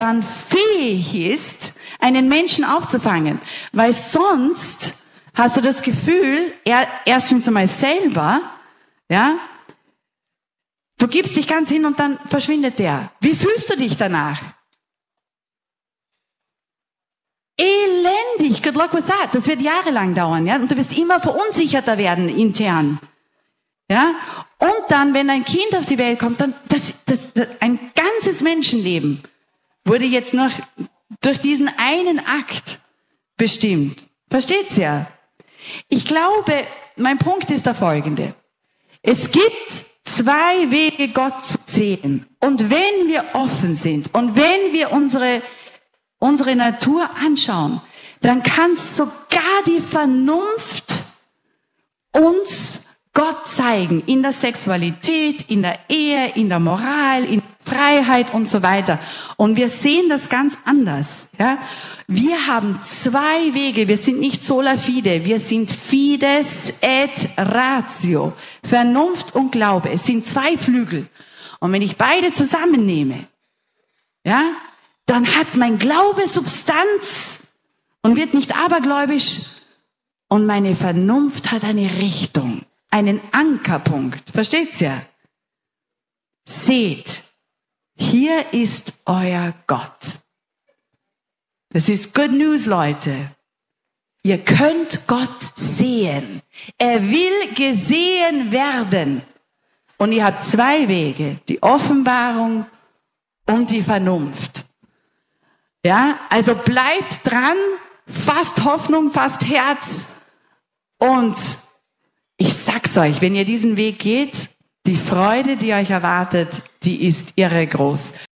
dann fähig ist, einen Menschen aufzufangen. Weil sonst hast du das Gefühl, erstens einmal selber, ja, du gibst dich ganz hin und dann verschwindet der. Wie fühlst du dich danach? Elendig, good luck with that. Das wird jahrelang dauern, ja. Und du wirst immer verunsicherter werden intern, ja. Und dann, wenn ein Kind auf die Welt kommt, dann ein ganzes Menschenleben wurde jetzt noch durch diesen einen Akt bestimmt. Versteht's ja? Ich glaube, mein Punkt ist der folgende: Es gibt zwei Wege, Gott zu sehen. Und wenn wir offen sind und wenn wir unsere Natur anschauen, dann kann sogar die Vernunft uns Gott zeigen, in der Sexualität, in der Ehe, in der Moral, in der Freiheit und so weiter. Und wir sehen das ganz anders. Ja? Wir haben zwei Wege, wir sind nicht sola fide, wir sind fides et ratio. Vernunft und Glaube, es sind zwei Flügel. Und wenn ich beide zusammennehme, ja, dann hat mein Glaube Substanz und wird nicht abergläubisch. Und meine Vernunft hat eine Richtung, einen Ankerpunkt. Versteht's ja? Seht, hier ist euer Gott. Das ist Good News, Leute. Ihr könnt Gott sehen. Er will gesehen werden. Und ihr habt zwei Wege, die Offenbarung und die Vernunft. Ja, also bleibt dran, fasst Hoffnung, fasst Herz. Und ich sag's euch, wenn ihr diesen Weg geht, die Freude, die euch erwartet, die ist irre groß.